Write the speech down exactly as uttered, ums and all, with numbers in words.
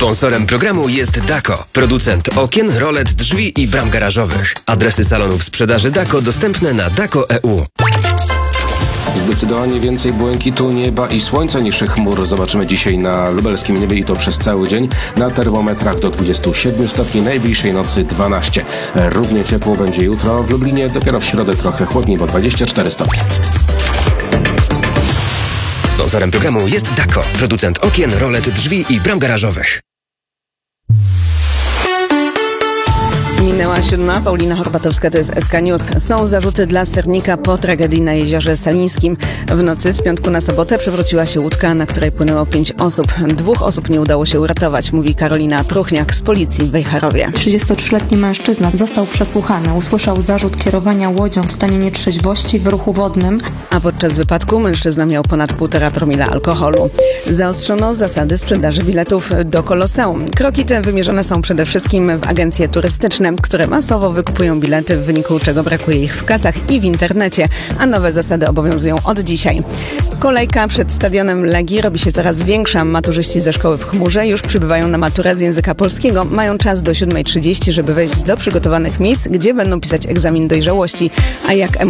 Sponsorem programu jest Dako, producent okien, rolet, drzwi i bram garażowych. Adresy salonów sprzedaży Dako dostępne na dako kropka e u. Zdecydowanie więcej błękitu nieba i słońca niż chmur zobaczymy dzisiaj na lubelskim niebie i to przez cały dzień. Na termometrach do dwudziestu siedmiu stopni, najbliższej nocy dwanaście. Równie ciepło będzie jutro w Lublinie, dopiero w środę trochę chłodniej, bo dwadzieścia cztery stopnie. Sponsorem programu jest Dako, producent okien, rolet, drzwi i bram garażowych. Minęła siódma. Paulina Horbatowska, to jest S K News. Są zarzuty dla sternika po tragedii na Jeziorze Salińskim. W nocy z piątku na sobotę przewróciła się łódka, na której płynęło pięć osób. Dwóch osób nie udało się uratować, mówi Karolina Pruchniak z policji w Wejherowie. trzydziestotrzyletni mężczyzna został przesłuchany. Usłyszał zarzut kierowania łodzią w stanie nietrzeźwości w ruchu wodnym. A podczas wypadku mężczyzna miał ponad półtora promila alkoholu. Zaostrzono zasady sprzedaży biletów do Koloseum. Kroki te wymierzone są przede wszystkim w agencje turystyczne, które masowo wykupują bilety, w wyniku czego brakuje ich w kasach i w internecie, a nowe zasady obowiązują od dzisiaj. Kolejka przed stadionem Legii robi się coraz większa. Maturzyści ze szkoły w Chmurze już przybywają na maturę z języka polskiego. Mają czas do siódmej trzydzieści, żeby wejść do przygotowanych miejsc, gdzie będą pisać egzamin dojrzałości. A jak